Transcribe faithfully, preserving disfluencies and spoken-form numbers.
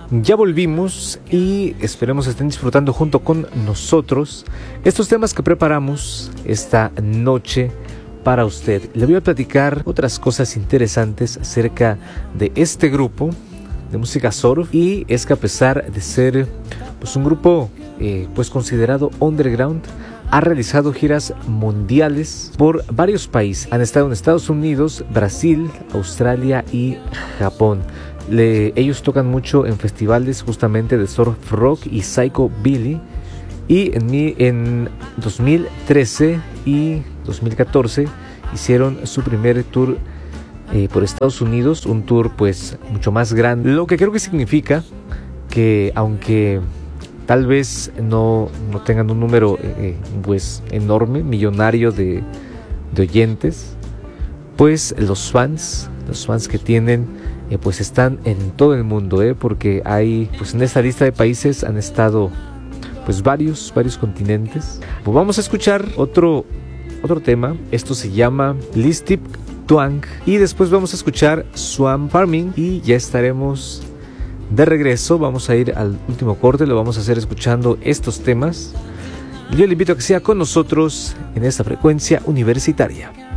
Ya volvimos y esperemos estén disfrutando junto con nosotros estos temas que preparamos esta noche para usted. Le voy a platicar otras cosas interesantes acerca de este grupo de música surf, y es que a pesar de ser pues un grupo eh, pues considerado underground, ha realizado giras mundiales por varios países. Han estado en Estados Unidos, Brasil, Australia y Japón. Le, ellos tocan mucho en festivales justamente de surf rock y psychobilly, y en, mi, en dos mil trece y dos mil catorce hicieron su primer tour eh, por Estados Unidos, un tour pues mucho más grande, lo que creo que significa que aunque tal vez no, no tengan un número eh, pues enorme, millonario de, de oyentes, pues los fans, los fans que tienen Eh, pues están en todo el mundo, eh, porque hay, pues en esta lista de países han estado pues varios, varios continentes. Pues vamos a escuchar otro, otro tema. Esto se llama Listip Twang, y después vamos a escuchar Swamp Farming y ya estaremos de regreso. Vamos a ir al último corte, lo vamos a hacer escuchando estos temas. Yo le invito a que sea con nosotros en esta frecuencia universitaria.